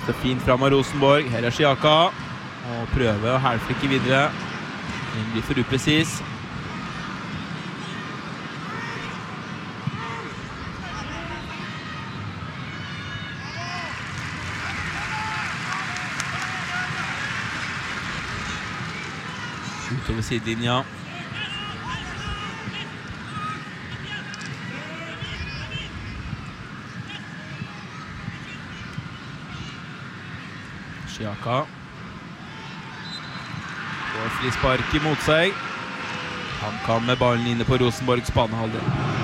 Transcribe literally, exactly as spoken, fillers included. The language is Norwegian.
Så fint frem av Rosenborg. Her er Sjaka. Og prøver å hælflikke videre. Den blir for upresis. Utover sidelinja. Sjaka. Får frispark imot seg. Han kan med ballen inne på Rosenborgs banehalvdel.